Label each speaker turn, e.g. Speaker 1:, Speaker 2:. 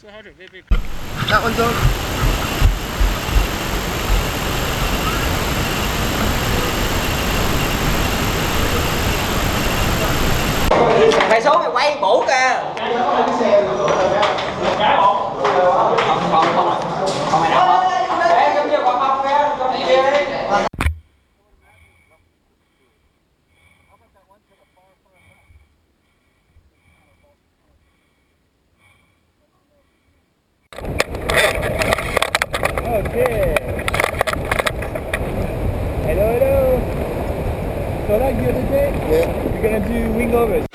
Speaker 1: That one's on.
Speaker 2: Mày xuống mày quay bổ kìa. Không mày đâu. Ê, giống như quả bông kìa, giống như kia đi.
Speaker 3: Okay. Hello, hello. So like the other day,
Speaker 1: Yeah.
Speaker 3: we're gonna do wing overs.